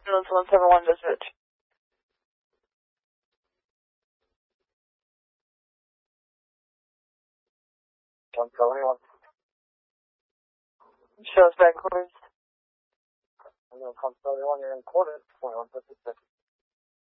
Ambulance 171 dispatch. 171. Shows back quarters. 171, you're in quarters. 2156.